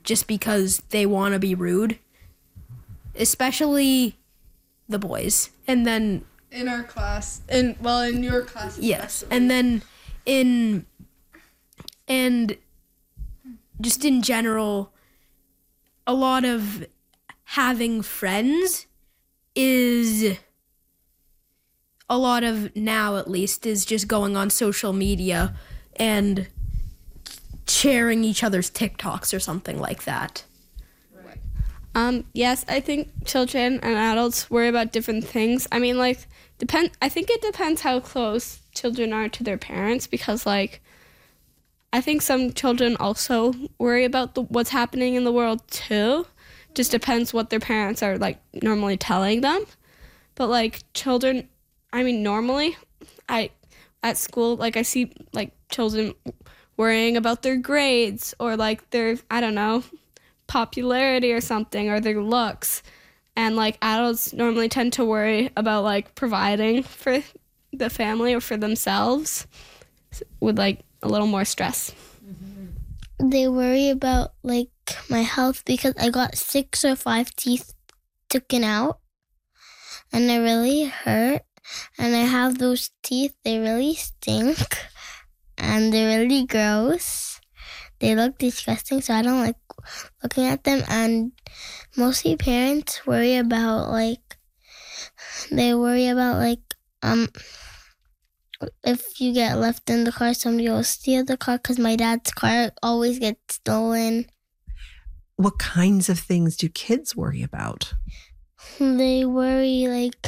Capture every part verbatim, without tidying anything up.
just because they want to be rude, especially the boys. And then in our class, in well, in your class especially. Yes, and then in and just in general, a lot of having friends is a lot of now at least is just going on social media and sharing each other's TikToks or something like that. Um, yes, I think children and adults worry about different things. I mean, like, depend. I think it depends how close children are to their parents, because, like, I think some children also worry about the, what's happening in the world too. Just depends what their parents are, like, normally telling them. But, like, children, I mean, normally, I at school, like, I see, like, children worrying about their grades or, like, their, I don't know, popularity or something, or their looks. And like adults normally tend to worry about like providing for the family or for themselves with like a little more stress. Mm-hmm. They worry about like my health because I got six or five teeth taken out and it really hurt, and I have those teeth, they really stink and they're really gross. They look disgusting, so I don't like looking at them. And mostly parents worry about like, they worry about like, um, if you get left in the car, somebody will steal the car, because my dad's car always gets stolen. What kinds of things do kids worry about? They worry like,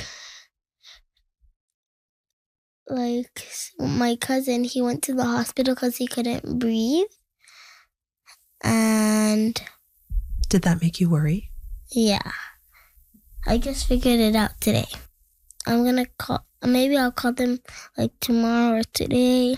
like my cousin, he went to the hospital because he couldn't breathe. And did that make you worry? Yeah. I just figured it out today. I'm going to call, maybe I'll call them like tomorrow or today.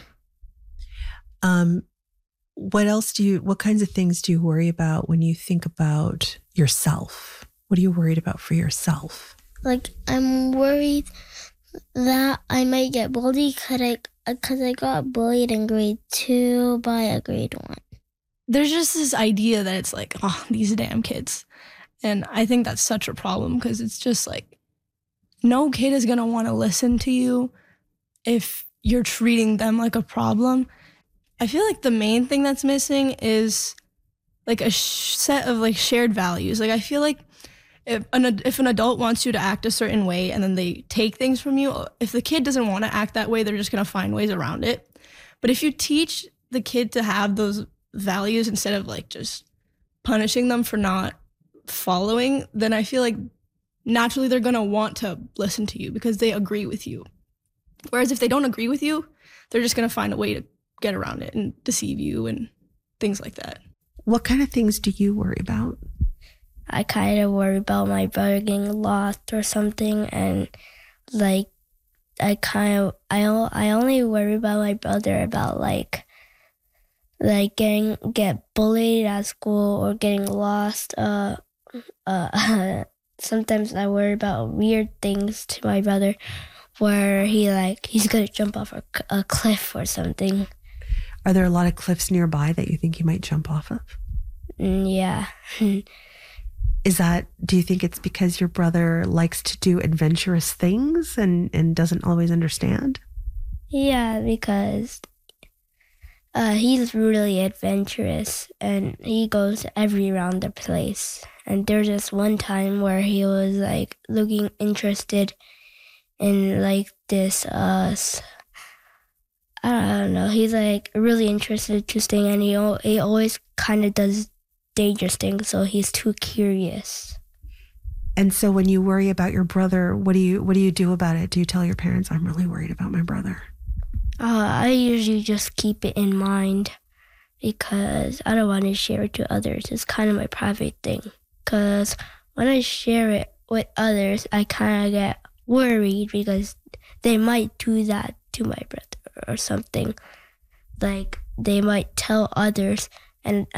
Um, what else do you, what kinds of things do you worry about when you think about yourself? What are you worried about for yourself? Like, I'm worried that I might get bullied because I, because I got bullied in grade two by a grade one. There's just this idea that it's like, oh, these damn kids. And I think that's such a problem, because it's just like, no kid is going to want to listen to you if you're treating them like a problem. I feel like the main thing that's missing is like a sh- set of like shared values. Like I feel like if an, if an adult wants you to act a certain way and then they take things from you, if the kid doesn't want to act that way, they're just going to find ways around it. But if you teach the kid to have those values instead of like just punishing them for not following, then I feel like naturally they're going to want to listen to you because they agree with you. Whereas if they don't agree with you, they're just going to find a way to get around it and deceive you and things like that. What kind of things do you worry about? I kind of worry about my brother getting lost or something, and like I kind of I I only worry about my brother about like like getting get bullied at school or getting lost. Uh, uh, sometimes I worry about weird things to my brother, where he like he's gonna jump off a, a cliff or something. Are there a lot of cliffs nearby that you think you might jump off of? Mm, yeah. Is that, do you think it's because your brother likes to do adventurous things and, and doesn't always understand? Yeah, because uh, he's really adventurous and he goes every around the place. And there's just one time where he was like looking interested in like this, uh, I don't know, he's like really interested to thing, and he, he always kind of does dangerous things, so he's too curious. And so when you worry about your brother, what do you what do you do about it? Do you tell your parents, I'm really worried about my brother? Uh, I usually just keep it in mind because I don't want to share it to others. It's kind of my private thing. Because when I share it with others, I kind of get worried because they might do that to my brother or something. Like they might tell others, and